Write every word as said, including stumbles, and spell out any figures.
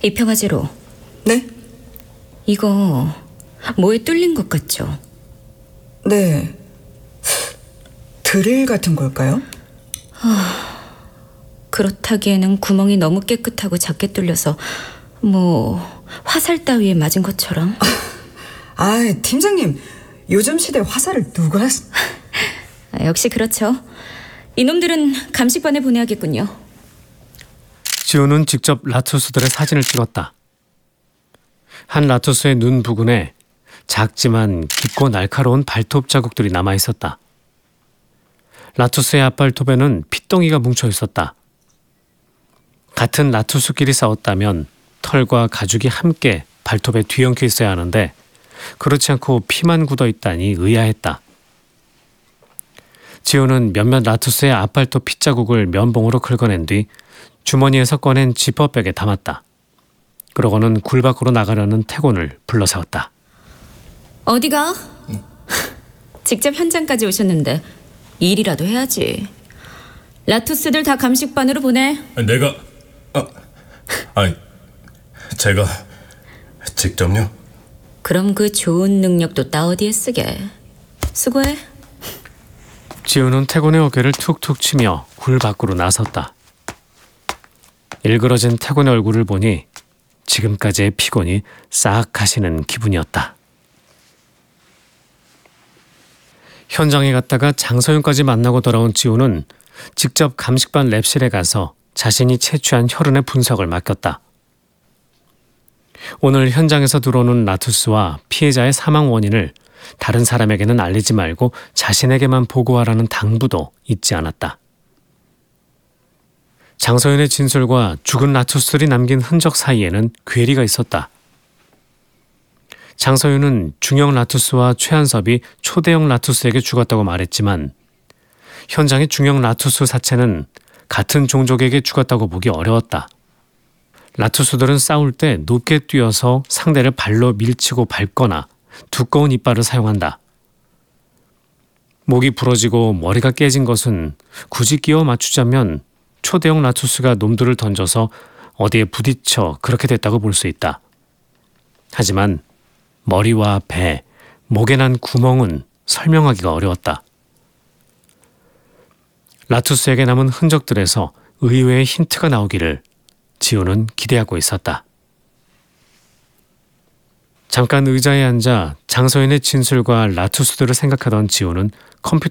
입혀가지로. 네? 이거 뭐에 뚫린 것 같죠? 네. 드릴 같은 걸까요? 그렇다기에는 구멍이 너무 깨끗하고 작게 뚫려서 뭐 화살 따위에 맞은 것처럼. 아, 팀장님. 요즘 시대 화살을 누가... 쓰- 아, 역시 그렇죠. 이놈들은 감식반에 보내야겠군요. 지우는 직접 라투스들의 사진을 찍었다. 한 라투스의 눈 부근에 작지만 깊고 날카로운 발톱 자국들이 남아 있었다. 라투스의 앞발톱에는 핏덩이가 뭉쳐 있었다. 같은 라투스끼리 싸웠다면 털과 가죽이 함께 발톱에 뒤엉켜 있어야 하는데 그렇지 않고 피만 굳어 있다니 의아했다. 지우는 몇몇 라투스의 앞발톱 핏자국을 면봉으로 긁어낸 뒤 주머니에서 꺼낸 지퍼백에 담았다. 그러고는 굴 밖으로 나가려는 태곤을 불러세웠다. 어디가? 직접 현장까지 오셨는데 일이라도 해야지. 라투스들 다 감식반으로 보내. 내가... 아, 아니, 제가 직접요? 그럼 그 좋은 능력도 따 어디에 쓰게. 수고해. 지우는 태곤의 어깨를 툭툭 치며 굴 밖으로 나섰다. 일그러진 태곤의 얼굴을 보니 지금까지의 피곤이 싹 가시는 기분이었다. 현장에 갔다가 장서윤까지 만나고 돌아온 지우는 직접 감식반 랩실에 가서 자신이 채취한 혈흔의 분석을 맡겼다. 오늘 현장에서 들어오는 라투스와 피해자의 사망 원인을 다른 사람에게는 알리지 말고 자신에게만 보고하라는 당부도 잊지 않았다. 장서윤의 진술과 죽은 라투스들이 남긴 흔적 사이에는 괴리가 있었다. 장서윤은 중형 라투스와 최한섭이 초대형 라투스에게 죽었다고 말했지만 현장의 중형 라투스 사체는 같은 종족에게 죽었다고 보기 어려웠다. 라투스들은 싸울 때 높게 뛰어서 상대를 발로 밀치고 밟거나 두꺼운 이빨을 사용한다. 목이 부러지고 머리가 깨진 것은 굳이 끼워 맞추자면 초대형 라투스가 놈들을 던져서 어디에 부딪혀 그렇게 됐다고 볼 수 있다. 하지만 머리와 배, 목에 난 구멍은 설명하기가 어려웠다. 라투스에게 남은 흔적들에서 의외의 힌트가 나오기를 지우는 기대하고 있었다. 잠깐 의자에 앉아 장서윤의 진술과 라투스들을 생각하던 지우는 컴퓨터